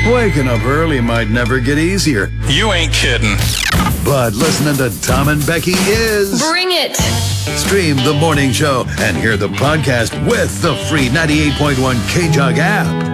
Waking up early might never get easier. You ain't kidding. But listening to Tom and Becky is... Bring it! Stream the morning show and hear the podcast with the free 98.1 K-Jug app.